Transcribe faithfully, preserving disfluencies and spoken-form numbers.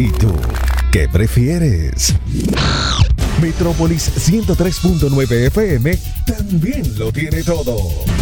¿Y tú qué prefieres? Metrópolis ciento tres punto nueve F M también lo tiene todo.